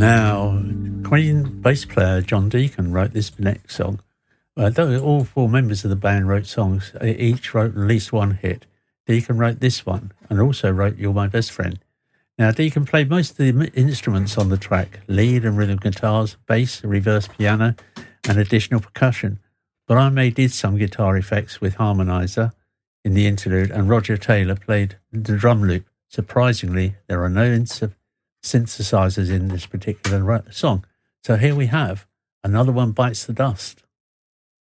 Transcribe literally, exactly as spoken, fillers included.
Now, Queen bass player John Deacon wrote this next song. Uh, though all four members of the band wrote songs, they each wrote at least one hit. Deacon wrote this one and also wrote You're My Best Friend. Now, Deacon played most of the instruments on the track, lead and rhythm guitars, bass, reverse piano, and additional percussion. Brian May did some guitar effects with harmonizer in the interlude, and Roger Taylor played the drum loop. Surprisingly, there are no ins- synthesizers in this particular song. So here we have Another One Bites the Dust.